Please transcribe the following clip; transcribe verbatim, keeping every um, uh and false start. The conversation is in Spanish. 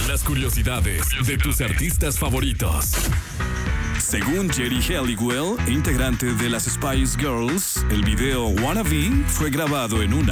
Las curiosidades de tus artistas favoritos. Según Geri Halliwell, integrante de las Spice Girls, el video Wannabe fue grabado en una